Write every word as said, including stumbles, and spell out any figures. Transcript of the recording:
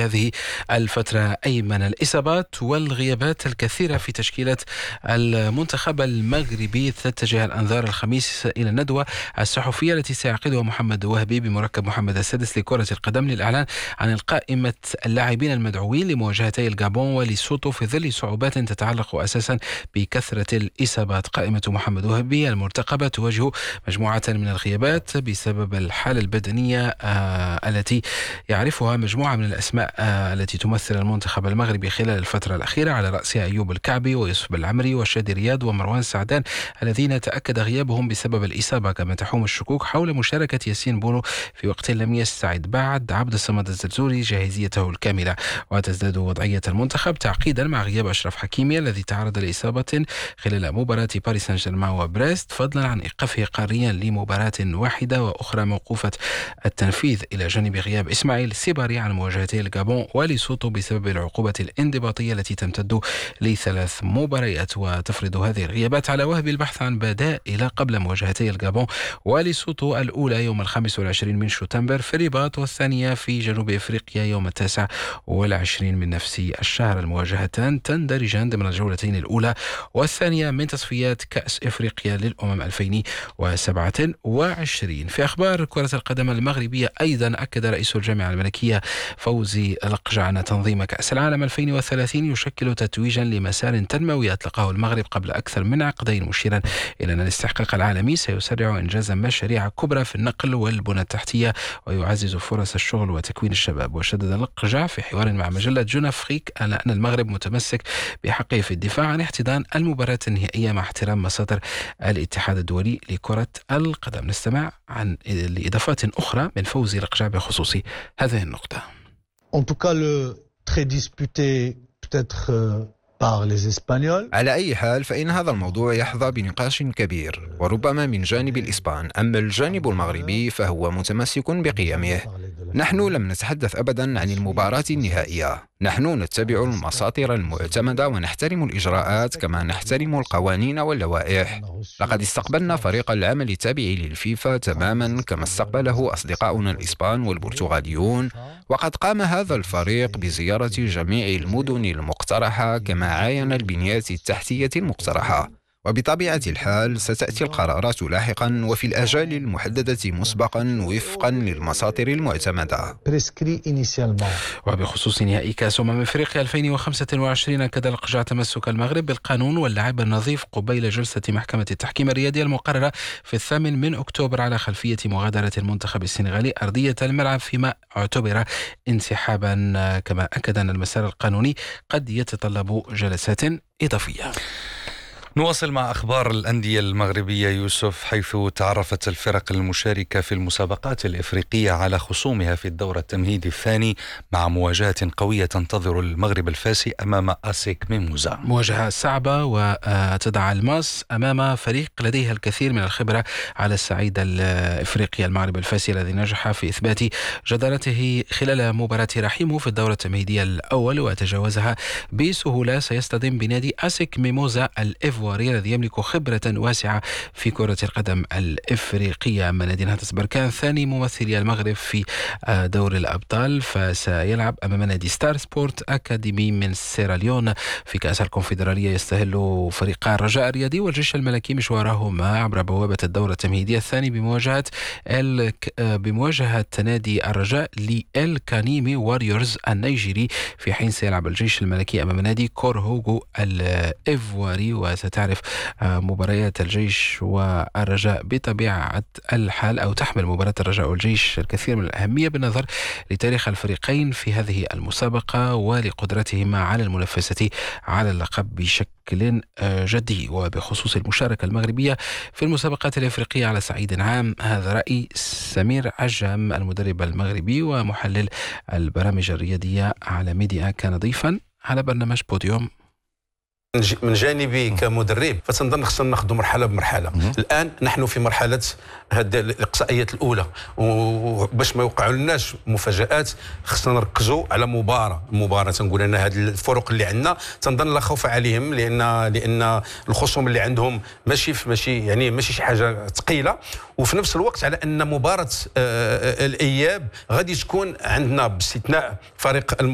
هذه الفترة أيمن. الإصابات والغيابات الكثيرة في تشكيلة المنتخب المغربي تتجه الأنظار الخميس إلى الندوة الصحفية التي سيعقدها محمد وهبي بمركب محمد السادس لكرة القدم للإعلان عن القائمة اللاعبين المدعوين لمواجهتي الغابون وليسوتو في ظل صعوبات تتعلق أساسا بكثرة الإصابات. قائمة محمد وهبي المرتقبة تواجه مجموعة من الغيابات بسبب الحالة البدنية آه التي يعرفها مجموعة من الأسماء آه التي تمثل المنتخب المغربي خلال الفترة الأخيرة، على رأسها أيوب الكعبي ويوسف العمري وشادي رياض ومروان سعدان الذين تأكد غيابهم بسبب الإصابة، كما تحوم الشكوك حول مشاركة ياسين بونو في وقت لم يستعد بعد عبد الصمد الزرزوري جاهزيته الكاملة. وتزداد وضعية المنتخب تعقيدا مع غياب أشرف حكيمي الذي تعرض لإصابة خلال مباراة باريس سان جيرمان وبريست، فضلا عن إيقافه قاريا لمباراة واحدة وأخرى موقوفة التنفيذ، إلى جانب غياب إسماعيل سيباري عن مواجهتي الغابون وليسوتو بسبب العقوبة الانضباطية التي تمتد لثلاث مباريات. وتفرض هذه الغيابات على وهبي البحث عن بدائل قبل مواجهتي الغابون وليسوتو، الأولى يوم الخامس والعشرين من شتنبر في الرباط والثانية في جنوب إفريقيا يوم التاسع والعشرين من نفس الشهر. المواجهتان تندرجان ضمن الجولتين الأولى والثانية من تصفيات كأس إفريقيا للأمم ألفين وسبعة وعشرين. في أخبار كرة القدم المغربية أيضا أكد رئيس الجامعة الملكية فوزي القجع أن تنظيم كأس العالم ألفين وثلاثين يشكل تتويجا لمسار تنموي أطلقه المغرب قبل أكثر من عقدين، مشيرا إلى أن الاستحقاق العالمي سيسرع إنجاز مشاريع كبرى في النقل والبنى التحتية ويعزز فرص الشغل وتكوين الشباب. وشدد القجع في حوار مع مجلة جون أفريك على أن المغرب متمسك بحقه في الدفاع عن احتضان المباراة النهائية مع احترام مصادر الاتحاد الدولي لكرة القدم. نستمع عن لإضافات أخرى من فوزي القجع بخصوص هذه النقطة. En tout cas, le très disputé peut-être par les Espagnols. على أي حال فإن هذا الموضوع يحظى بنقاش كبير وربما من جانب الإسبان، أما الجانب المغربي فهو متمسك بقيمه. نحن لم نتحدث أبدا عن المباراة النهائية، نحن نتبع المساطر المعتمدة ونحترم الإجراءات كما نحترم القوانين واللوائح. لقد استقبلنا فريق العمل التابع للفيفا تماما كما استقبله أصدقاؤنا الإسبان والبرتغاليون، وقد قام هذا الفريق بزيارة جميع المدن المقترحة كما عاين البنيات التحتية المقترحة. وبطبيعة الحال ستأتي القرارات لاحقا وفي الآجال المحددة مسبقا وفقا للمساطر المعتمدة. وبخصوص نهائي كأس أمم أفريقيا ألفين وخمسة وعشرين أكد القجع تمسك المغرب بالقانون واللعب النظيف قبيل جلسة محكمة التحكيم الرياضي المقررة في الثامن من أكتوبر على خلفية مغادرة المنتخب السنغالي أرضية الملعب فيما اعتبر انسحابا، كما أكد أن المسار القانوني قد يتطلب جلسات إضافية. نواصل مع أخبار الأندية المغربية يوسف، حيث تعرفت الفرق المشاركة في المسابقات الإفريقية على خصومها في الدور التمهيدي الثاني مع مواجهة قوية تنتظر المغرب الفاسي أمام أسيك ميموزا. مواجهة صعبة وتضع الماس أمام فريق لديها الكثير من الخبرة على الصعيد الإفريقي. المغرب الفاسي الذي نجح في إثبات جدارته خلال مباراة رحيمه في الدور التمهيدي الأول وتجاوزها بسهولة سيصطدم بنادي أسيك ميموزا الإيفواري الذي يملك خبرة واسعة في كرة القدم الإفريقية. أما نادي نهضة بركان ثاني ممثلي المغرب في دور الأبطال فسيلعب أمام نادي ستار سبورت أكاديمي من سيراليون في كأس الكونفدرالية. يستهل فريقا الرجاء الرياضي والجيش الملكي مشوارهما عبر بوابة الدور التمهيدي الثاني بمواجهة ال... بمواجهة نادي الرجاء لإل كانيمي واريورز النيجيري، في حين سيلعب الجيش الملكي أمام نادي كورهوغو الإيفواري. وست تعرف مباريات الجيش والرجاء بطبيعة الحال أو تحمل مباراة الرجاء والجيش الكثير من الأهمية بالنظر لتاريخ الفريقين في هذه المسابقة ولقدرتهما على المنافسة على اللقب بشكل جدي. وبخصوص المشاركة المغربية في المسابقات الإفريقية على صعيد عام، هذا رأي سمير عجام المدرب المغربي ومحلل البرامج الرياضية على ميديا، كان ضيفا على برنامج بوديوم. من جانبي كمدرب فتنظن خصنا ناخذ مرحله بمرحله. الان نحن في مرحله هذه الاقصائيات الاولى، وباش ما يوقعوا لناش مفاجات خصنا نركزوا على مباراه مباراه تنقول ان هذه الفرق اللي عندنا تنظن لا خوف عليهم، لان لان الخصوم اللي عندهم ماشي ماشي يعني ماشي شي حاجه ثقيله، وفي نفس الوقت على ان مباراه الاياب غادي تكون عندنا باستثناء فريق